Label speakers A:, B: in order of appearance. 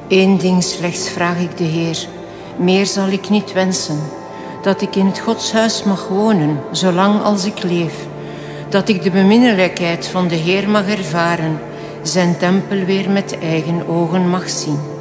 A: Eén ding slechts vraag ik de Heer, meer zal ik niet wensen. Dat ik in het Godshuis mag wonen, zolang als ik leef. Dat ik de beminnelijkheid van de Heer mag ervaren, zijn tempel weer met eigen ogen mag zien.